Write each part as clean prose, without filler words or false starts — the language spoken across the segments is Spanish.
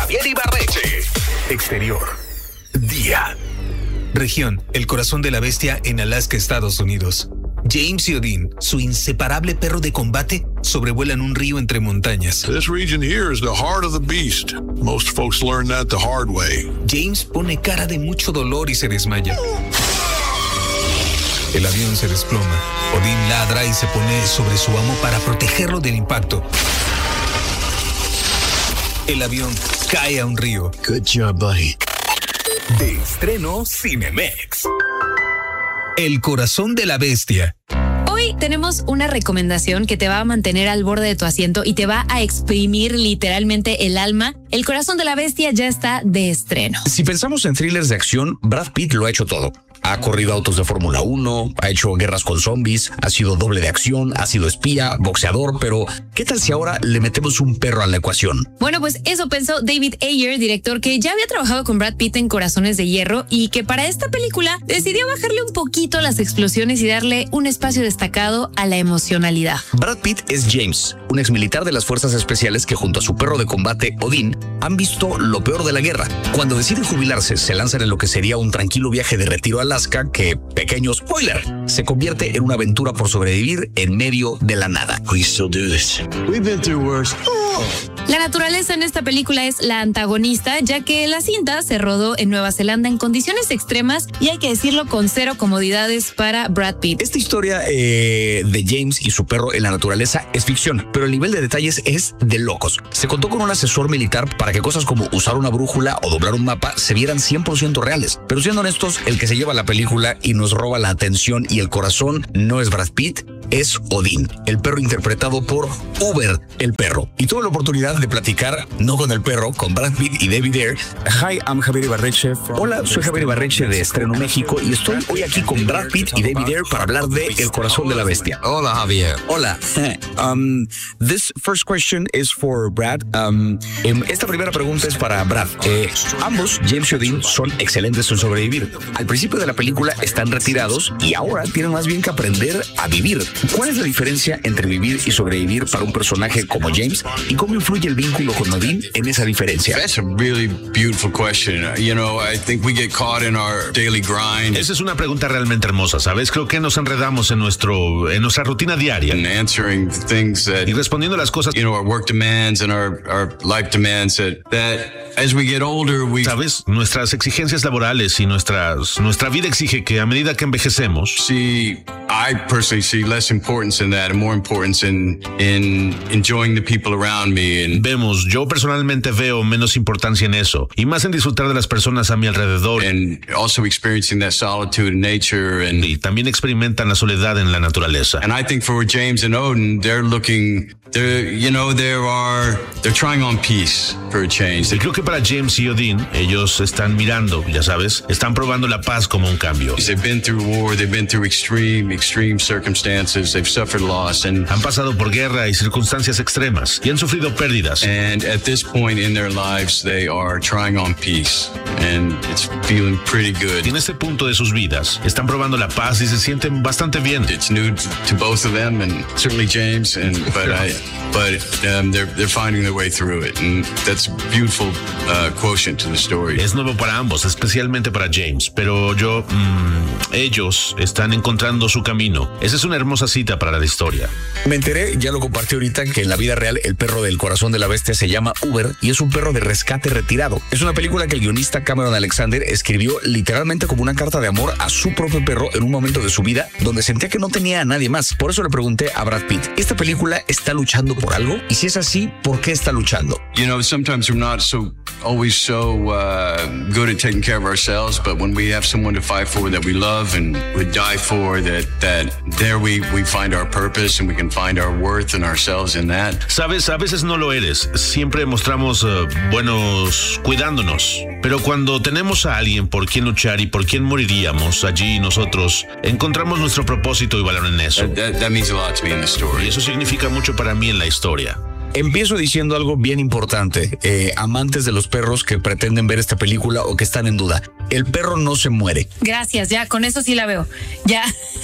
Javier Ibarreche. Exterior. Día. Región, el corazón de la bestia en Alaska, Estados Unidos. James y Odin, su inseparable perro de combate, sobrevuelan un río entre montañas. This region here is the heart of the beast. Most folks learn that the hard way. James pone cara de mucho dolor y se desmaya. El avión se desploma. Odin ladra y se pone sobre su amo para protegerlo del impacto. El avión cae a un río. Good job, buddy. De estreno Cinemex. El corazón de la bestia. Hoy tenemos una recomendación que te va a mantener al borde de tu asiento y te va a exprimir literalmente el alma. El corazón de la bestia ya está de estreno. Si pensamos en thrillers de acción, Brad Pitt lo ha hecho todo. Ha corrido autos de Fórmula 1, ha hecho guerras con zombies, ha sido doble de acción, ha sido espía, boxeador, pero ¿qué tal si ahora le metemos un perro a la ecuación? Bueno, pues eso pensó David Ayer, director que ya había trabajado con Brad Pitt en Corazones de Hierro y que para esta película decidió bajarle un poquito las explosiones y darle un espacio destacado a la emocionalidad. Brad Pitt es James, un exmilitar de las fuerzas especiales que junto a su perro de combate, Odin, han visto lo peor de la guerra. Cuando deciden jubilarse, se lanzan en lo que sería un tranquilo viaje de retiro a Alaska que, pequeño spoiler, se convierte en una aventura por sobrevivir en medio de la nada. We still do this. We've been through worse. La naturaleza en esta película es la antagonista, ya que la cinta se rodó en Nueva Zelanda en condiciones extremas y hay que decirlo con cero comodidades para Brad Pitt. Esta historia de James y su perro en la naturaleza es ficción, pero el nivel de detalles es de locos. Se contó con un asesor militar para que cosas como usar una brújula o doblar un mapa se vieran 100% reales. Pero siendo honestos, el que se lleva la película y nos roba la atención y el corazón no es Brad Pitt, es Odin, el perro interpretado por Uber, el perro. Y tuve la oportunidad de platicar, no con el perro, con Brad Pitt y David Ayer. Hi, I'm Javier Ibarreche. Hola, soy Javier Ibarreche de Estreno México y estoy hoy aquí con Brad Pitt y David Ayer para hablar de El corazón de la bestia. Hola, Javier. Hola. This first question is for Brad. Esta primera pregunta es para Brad. Ambos, James y Odin, son excelentes en sobrevivir. Al principio de la película están retirados y ahora tienen más bien que aprender a vivir. ¿Cuál es la diferencia entre vivir y sobrevivir para un personaje como James y cómo influye el vínculo con Odin en esa diferencia? That's a really beautiful question. You know, I think we get caught in our daily grind. Esa es una pregunta realmente hermosa, ¿sabes? Creo que nos enredamos en nuestra rutina diaria. And answering things that, y respondiendo las cosas, you know, our work demands and our life demands that as we get older, ¿sabes? Nuestras exigencias laborales y nuestra vida exige que a medida que envejecemos, I personally see less importance in that and more importance in enjoying the people around me. Yo personalmente veo menos importancia en eso y más en disfrutar de las personas a mi alrededor. And also experiencing that solitude in nature y también experimentan la soledad en la naturaleza. And I think for James and Odin, they're trying on peace for a change. Y creo que para James y Odin, ellos están mirando, ya sabes, están probando la paz como un cambio. They've been through war, they've been through extreme circumstances, they've suffered loss and han pasado por guerra y circunstancias extremas y han sufrido pérdidas. And at this point in their lives, they are trying on peace and it's feeling pretty good. Y en este punto de sus vidas, están probando la paz y se sienten bastante bien. It's new to both of them and certainly James but they're finding their way through it, and that's a beautiful quotient to the story. Es nuevo para ambos, especialmente para James, pero ellos están encontrando su camino. Esa es una hermosa cita para la historia. Me enteré, ya lo compartí ahorita, que en la vida real el perro del corazón de la bestia se llama Uber y es un perro de rescate retirado. Es una película que el guionista Cameron Alexander escribió literalmente como una carta de amor a su propio perro en un momento de su vida donde sentía que no tenía a nadie más. Por eso le pregunté a Brad Pitt, ¿esta película está luchando por algo? Y si es así, ¿por qué está luchando? You know, sometimes we're not always so good at taking care of ourselves, but when we have someone to fight for that we love and would die for, that there we find our purpose and we can find our worth and ourselves in that. Sabes, a veces no lo eres. Siempre mostramos buenos cuidándonos. Pero cuando tenemos a alguien por quien luchar y por quien moriríamos, allí nosotros encontramos nuestro propósito y valor en eso. That means a lot to me in the story. Y eso significa mucho para mí en la historia. Empiezo diciendo algo bien importante. Amantes de los perros que pretenden ver esta película o que están en duda. El perro no se muere. Gracias, ya, con eso sí la veo. Ya.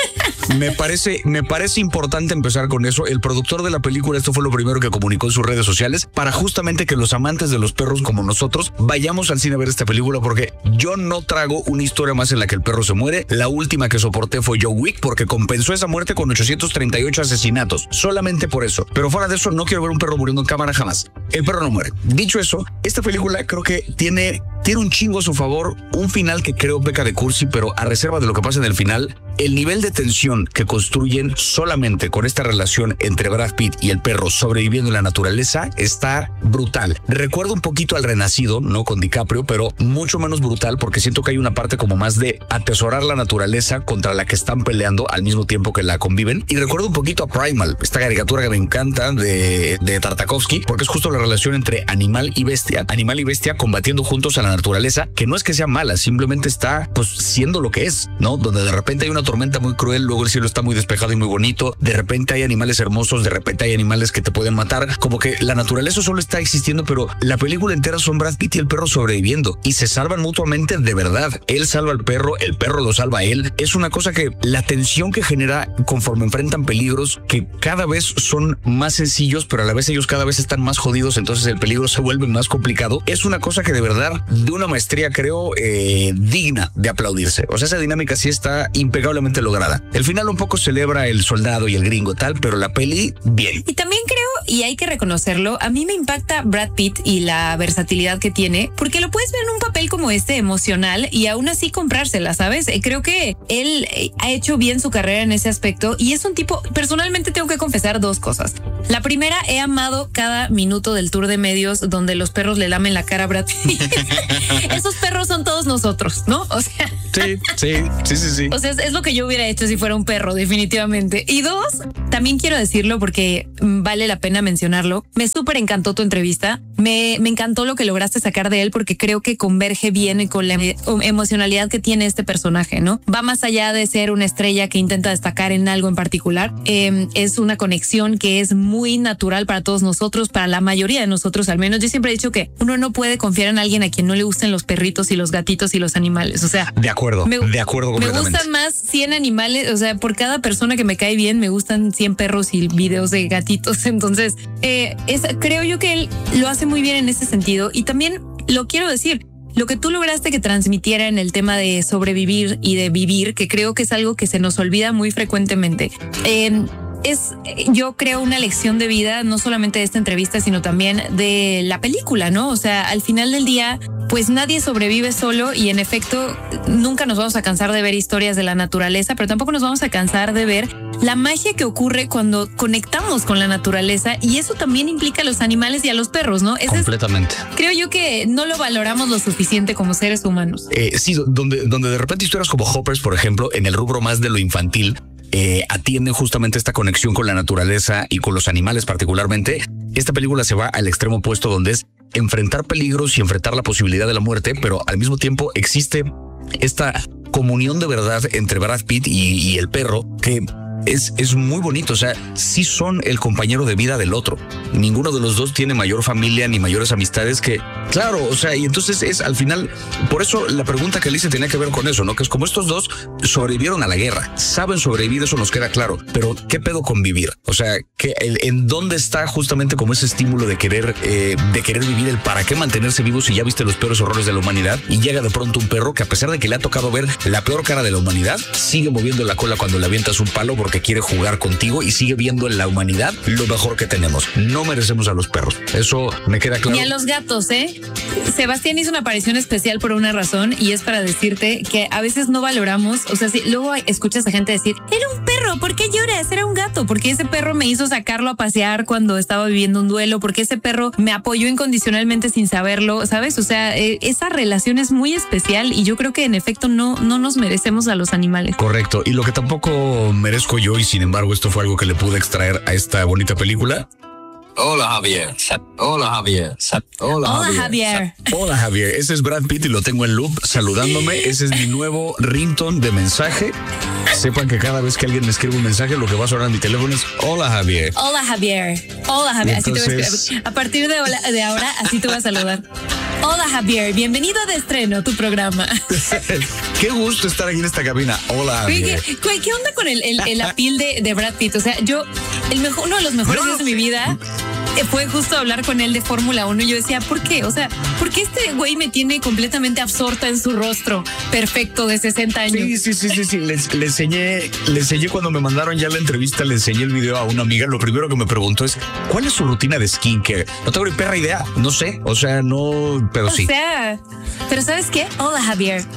Me parece importante empezar con eso. El productor de la película, esto fue lo primero que comunicó en sus redes sociales, para justamente que los amantes de los perros como nosotros vayamos al cine a ver esta película, porque yo no trago una historia más en la que el perro se muere. La última que soporté fue John Wick, porque compensó esa muerte con 838 asesinatos. Solamente por eso. Pero fuera de eso, no quiero ver un perro muriendo en cámara jamás. El perro no muere. Dicho eso, esta película creo que tiene un chingo a su favor, un final que creo peca de cursi, pero a reserva de lo que pasa en el final, el nivel de tensión que construyen solamente con esta relación entre Brad Pitt y el perro sobreviviendo en la naturaleza está brutal. Recuerdo un poquito al Renacido, ¿no? Con DiCaprio, pero mucho menos brutal, porque siento que hay una parte como más de atesorar la naturaleza contra la que están peleando al mismo tiempo que la conviven. Y recuerdo un poquito a Primal, esta caricatura que me encanta de Tartakovsky, porque es justo la relación entre animal y bestia combatiendo juntos a la naturaleza, que no es que sea mala, simplemente está pues siendo lo que es, ¿no? Donde de repente hay una tormenta muy cruel, luego el cielo está muy despejado y muy bonito, de repente hay animales hermosos, de repente hay animales que te pueden matar, como que la naturaleza solo está existiendo, pero la película entera son Brad Pitt y el perro sobreviviendo y se salvan mutuamente de verdad. Él salva al perro, el perro lo salva a él. Es una cosa que la tensión que genera conforme enfrentan peligros que cada vez son más sencillos, pero a la vez ellos cada vez están más jodidos, entonces el peligro se vuelve más complicado. Es una cosa que de verdad, de una maestría creo digna de aplaudirse. O sea, esa dinámica sí está impecablemente lograda. El final un poco celebra el soldado y el gringo tal, pero la peli bien. Y también creo, y hay que reconocerlo, a mí me impacta Brad Pitt y la versatilidad que tiene, porque lo puedes ver en un papel como este emocional y aún así comprársela, ¿sabes? Creo que él ha hecho bien su carrera en ese aspecto y es un tipo, personalmente tengo que confesar dos cosas. La primera, he amado cada minuto del tour de medios donde los perros le lamen la cara a Brad Pitt. Esos perros son todos nosotros, ¿no? O sea, sí. O sea, es lo que yo hubiera hecho si fuera un perro, definitivamente. Y dos, también quiero decirlo porque vale la pena mencionarlo. Me súper encantó tu entrevista. Me encantó lo que lograste sacar de él porque creo que converge bien con la emocionalidad que tiene este personaje, ¿no? Va más allá de ser una estrella que intenta destacar en algo en particular. Es una conexión que es muy natural para todos nosotros, para la mayoría de nosotros al menos. Yo siempre he dicho que uno no puede confiar en alguien a quien no le gusten los perritos y los gatitos y los animales. O sea, de acuerdo completamente. Me gustan más 100 animales, o sea, por cada persona que me cae bien, me gustan 100 perros y videos de gatitos. Entonces, creo yo que él lo hace muy bien en ese sentido. Y también lo quiero decir, lo que tú lograste que transmitiera en el tema de sobrevivir y de vivir, que creo que es algo que se nos olvida muy frecuentemente. Es, yo creo, una lección de vida, no solamente de esta entrevista, sino también de la película, ¿no? O sea, al final del día, pues nadie sobrevive solo y en efecto nunca nos vamos a cansar de ver historias de la naturaleza, pero tampoco nos vamos a cansar de ver la magia que ocurre cuando conectamos con la naturaleza y eso también implica a los animales y a los perros, ¿no? Completamente. Creo yo que no lo valoramos lo suficiente como seres humanos. Sí, donde de repente historias como Hoppers, por ejemplo, en el rubro más de lo infantil, atienden justamente esta conexión con la naturaleza y con los animales particularmente. Esta película se va al extremo opuesto, donde es enfrentar peligros y enfrentar la posibilidad de la muerte, pero al mismo tiempo existe esta comunión de verdad entre Brad Pitt y el perro que es muy bonito. O sea, sí son el compañero de vida del otro. Ninguno de los dos tiene mayor familia ni mayores amistades que, claro, o sea, y entonces es al final, por eso la pregunta que le hice tenía que ver con eso, ¿no? Que es como estos dos sobrevivieron a la guerra, saben sobrevivir, eso nos queda claro, pero ¿qué pedo con vivir? O sea, ¿en dónde está justamente como ese estímulo de querer vivir, el para qué mantenerse vivo si ya viste los peores horrores de la humanidad y llega de pronto un perro que a pesar de que le ha tocado ver la peor cara de la humanidad, sigue moviendo la cola cuando le avientas un palo porque quiere jugar contigo y sigue viendo en la humanidad lo mejor que tenemos. No merecemos a los perros. Eso me queda claro. Ni a los gatos, ¿eh? Sebastián hizo una aparición especial por una razón y es para decirte que a veces no valoramos, o sea, si luego escuchas a gente decir, era un perro, ¿por qué lloras? Era un gato, porque ese perro me hizo sacarlo a pasear cuando estaba viviendo un duelo, porque ese perro me apoyó incondicionalmente sin saberlo, ¿sabes? O sea, esa relación es muy especial y yo creo que en efecto no nos merecemos a los animales. Correcto. Y lo que tampoco merezco yo, y sin embargo esto fue algo que le pude extraer a esta bonita película, Hola Javier. Hola Javier. Hola Javier. Hola Javier, ese es Brad Pitt y lo tengo en loop saludándome. Ese es mi nuevo ringtone de mensaje. Sepan que cada vez que alguien me escribe un mensaje, lo que va a sonar en mi teléfono es Hola Javier. Hola Javier. Hola Javier. Entonces, así te voy a escribir. A partir de ahora, así te voy a saludar. Hola Javier, bienvenido a De Estreno, tu programa. Qué gusto estar aquí en esta cabina. Hola Javier. ¿Qué onda con el appeal de Brad Pitt? O sea, uno de los mejores días de mi vida fue justo hablar con él de Fórmula 1 y yo decía, ¿por qué? O sea, ¿por qué este güey me tiene completamente absorta en su rostro perfecto de 60 años? Sí. Le enseñé cuando me mandaron ya la entrevista, le enseñé el video a una amiga. Lo primero que me preguntó es, ¿cuál es su rutina de skincare? No tengo ni perra idea, no sé, o sea, no, pero sí. O sea, pero ¿sabes qué? Hola, Javier.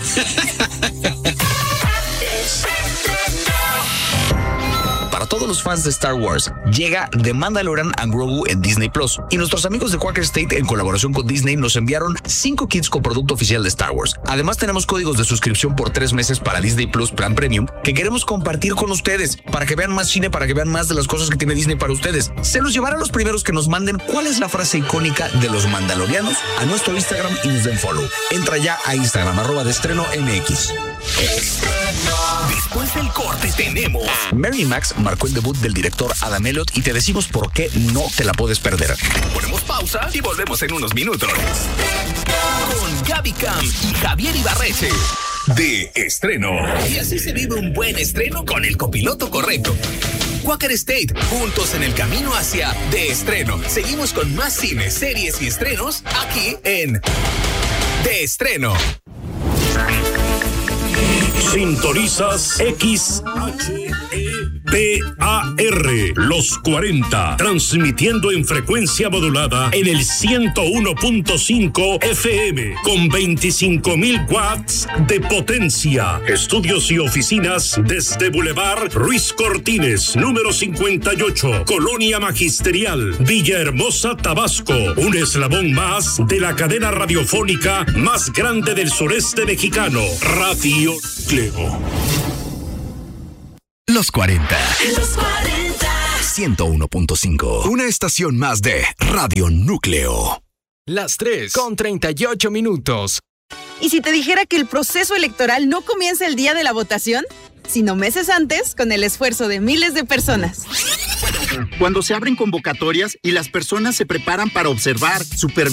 Para todos los fans de Star Wars, llega The Mandalorian and Grogu en Disney Plus. Y nuestros amigos de Quaker State, en colaboración con Disney, nos enviaron 5 kits con producto oficial de Star Wars. Además, tenemos códigos de suscripción por 3 meses para Disney Plus Plan Premium que queremos compartir con ustedes para que vean más cine, para que vean más de las cosas que tiene Disney para ustedes. Se los llevarán los primeros que nos manden cuál es la frase icónica de los mandalorianos a nuestro Instagram y nos den follow. Entra ya a Instagram, @deestreno.mx. Después del corte tenemos Mary Max marcó el debut del director Adam Elliott y te decimos por qué no te la puedes perder. Ponemos pausa y volvemos en unos minutos. Con Gaby Cam y Javier Ibarreche. De Estreno. Y así se vive un buen estreno con el copiloto correcto. Quaker State, juntos en el camino hacia De Estreno. Seguimos con más cine, series y estrenos aquí en De Estreno. Sintonizas XHEPAR, los 40, transmitiendo en frecuencia modulada en el 101.5 FM, con 25,000 watts de potencia. Estudios y oficinas desde Boulevard Ruiz Cortines, número 58, Colonia Magisterial, Villahermosa, Tabasco. Un eslabón más de la cadena radiofónica más grande del sureste mexicano, Radio Núcleo. Los 40. 101.5. Una estación más de Radio Núcleo. Las 3:38. ¿Y si te dijera que el proceso electoral no comienza el día de la votación, sino meses antes, con el esfuerzo de miles de personas? Cuando se abren convocatorias y las personas se preparan para observar, supervisar